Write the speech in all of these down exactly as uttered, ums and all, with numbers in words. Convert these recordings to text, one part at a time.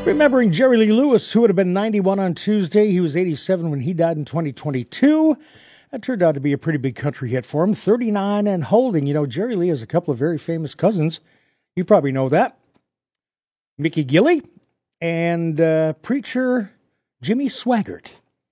Remembering Jerry Lee Lewis, who would have been ninety-one on Tuesday. He was eighty-seven when he died in twenty twenty-two. That turned out to be a pretty big country hit for him. thirty-nine and holding. You know, Jerry Lee has a couple of very famous cousins. You probably know that. Mickey Gilley and uh, preacher Jimmy Swaggart.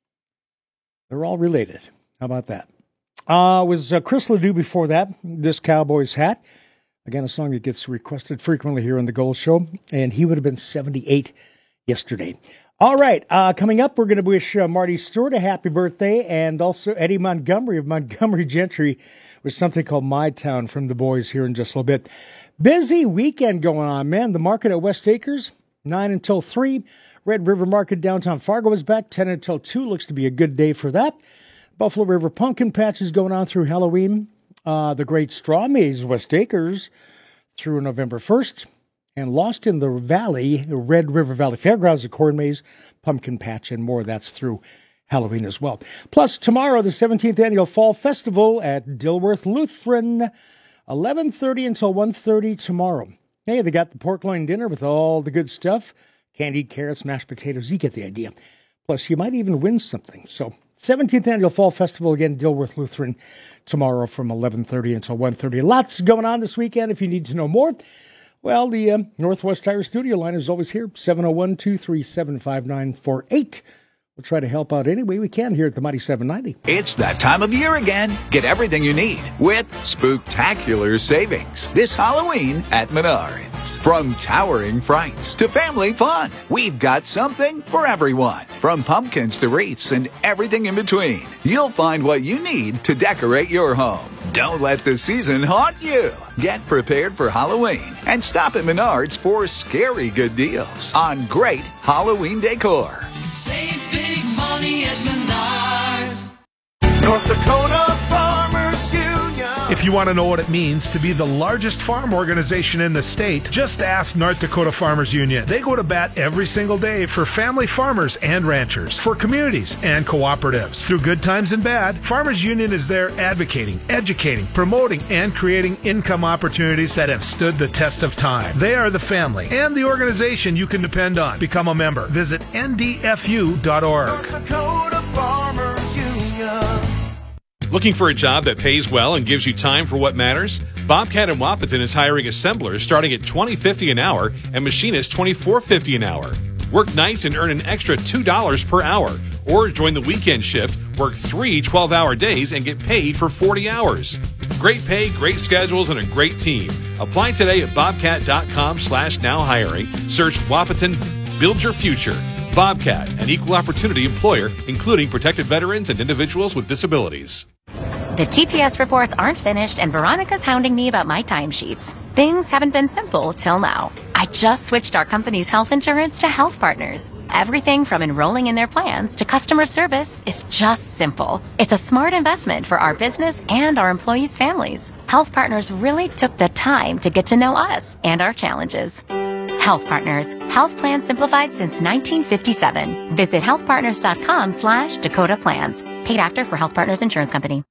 They're all related. How about that? Uh, was uh, Chris Ledoux before that, This Cowboy's Hat. Again, a song that gets requested frequently here on the Gold Show, and he would have been seventy-eight yesterday. All right, uh, coming up, we're going to wish uh, Marty Stewart a happy birthday, and also Eddie Montgomery of Montgomery Gentry with something called My Town from the boys here in just a little bit. Busy weekend going on, man. The market at West Acres, nine until three. Red River Market downtown Fargo is back, ten until two. Looks to be a good day for that. Buffalo River Pumpkin Patch is going on through Halloween. Uh, the Great Straw Maze, West Acres, through November first. And Lost in the Valley, the Red River Valley Fairgrounds, the Corn Maze, Pumpkin Patch, and more. That's through Halloween as well. Plus, tomorrow, the seventeenth Annual Fall Festival at Dilworth Lutheran, eleven thirty until one thirty tomorrow. Hey, they got the pork loin dinner with all the good stuff. Candied carrots, mashed potatoes, you get the idea. Plus, you might even win something. So, seventeenth Annual Fall Festival, again, Dilworth Lutheran, tomorrow from eleven thirty until one thirty. Lots going on this weekend if you need to know more. Well, the uh, Northwest Tire Studio line is always here, seven oh one, two three seven, five nine four eight. We'll try to help out any way we can here at the Mighty seven ninety. It's that time of year again. Get everything you need with spooktacular savings this Halloween at Menards. From towering frights to family fun, we've got something for everyone. From pumpkins to wreaths and everything in between, you'll find what you need to decorate your home. Don't let the season haunt you. Get prepared for Halloween and stop at Menards for scary good deals on great Halloween decor. Save big money at Menards. North Dakota Farmers Union. If you want to know what it means to be the largest farm organization in the state, just ask North Dakota Farmers Union. They go to bat every single day for family farmers and ranchers, for communities and cooperatives. Through good times and bad, Farmers Union is there advocating, educating, promoting, and creating income opportunities that have stood the test of time. They are the family and the organization you can depend on. Become a member. Visit N D F U dot org. North Dakota Farmers Union. Looking for a job that pays well and gives you time for what matters? Bobcat in Wahpeton is hiring assemblers starting at twenty dollars and fifty cents an hour and machinists twenty-four dollars and fifty cents an hour. Work nights and earn an extra two dollars per hour. Or join the weekend shift, work three twelve-hour days, and get paid for forty hours. Great pay, great schedules, and a great team. Apply today at bobcat.com slash now hiring. Search Wahpeton. Build your future. Bobcat, an equal opportunity employer, including protected veterans and individuals with disabilities. The T P S reports aren't finished, and Veronica's hounding me about my timesheets. Things haven't been simple till now. I just switched our company's health insurance to Health Partners. Everything from enrolling in their plans to customer service is just simple. It's a smart investment for our business and our employees' families. Health Partners really took the time to get to know us and our challenges. Health Partners. Health plans simplified since nineteen fifty-seven. Visit healthpartners.com slash Dakota Plans. Paid actor for Health Partners Insurance Company.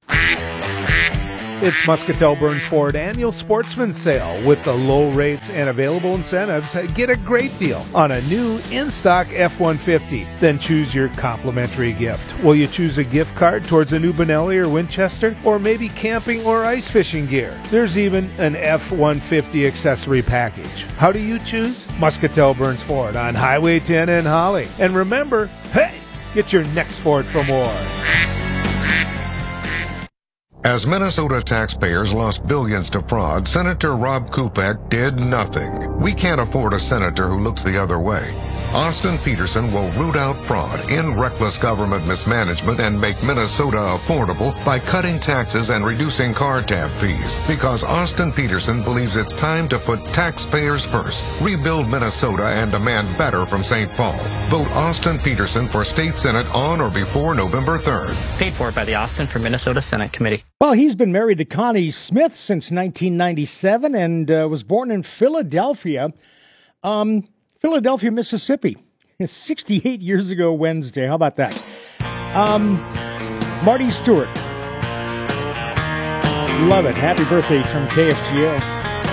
It's Muscatel Burns Ford Annual Sportsman Sale. With the low rates and available incentives, get a great deal on a new in-stock F one fifty. Then choose your complimentary gift. Will you choose a gift card towards a new Benelli or Winchester? Or maybe camping or ice fishing gear? There's even an F one fifty accessory package. How do you choose? Muscatel Burns Ford on Highway ten in Holly. And remember, hey, get your next Ford for more. As Minnesota taxpayers lost billions to fraud, Senator Rob Kupek did nothing. We can't afford a senator who looks the other way. Austin Peterson will root out fraud, end reckless government mismanagement, and make Minnesota affordable by cutting taxes and reducing car tab fees. Because Austin Peterson believes it's time to put taxpayers first, rebuild Minnesota, and demand better from Saint Paul. Vote Austin Peterson for State Senate on or before November third. Paid for by the Austin for Minnesota Senate Committee. Well, he's been married to Connie Smith since nineteen ninety-seven and uh, was born in Philadelphia. Um... Philadelphia, Mississippi. sixty-eight years ago Wednesday. How about that? Um, Marty Stewart. Love it. Happy birthday from K F G L.